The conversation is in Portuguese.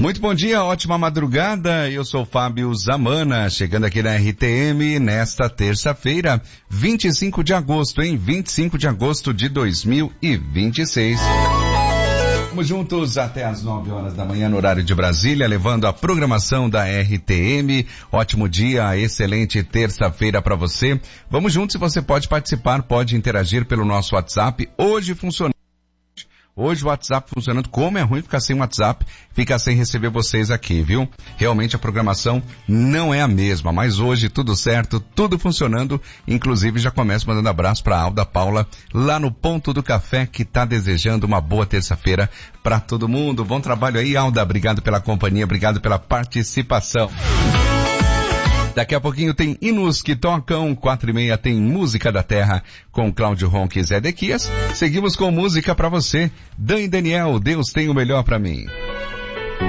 Muito bom dia, ótima madrugada. Eu sou Fábio Zamana, chegando aqui na RTM nesta terça-feira, 25 de agosto, 25 de agosto de 2026. Vamos juntos até às 9 horas da manhã no horário de Brasília, levando a programação da RTM. Ótimo dia, excelente terça-feira para você. Vamos juntos, e você pode participar, pode interagir pelo nosso WhatsApp. Hoje o WhatsApp funcionando. Como é ruim ficar sem WhatsApp, ficar sem receber vocês aqui, viu? Realmente a programação não é a mesma, mas hoje tudo certo, tudo funcionando. Inclusive já começo mandando abraço para a Alda Paula, lá no Ponto do Café, que tá desejando uma boa terça-feira para todo mundo. Bom trabalho aí, Alda. Obrigado pela companhia, obrigado pela participação. Daqui a pouquinho tem hinos que tocam, 4h30 tem Música da Terra com Cláudio Ronque e Zé Dequias. Seguimos com música pra você. Dan e Daniel, Deus tem o melhor pra mim.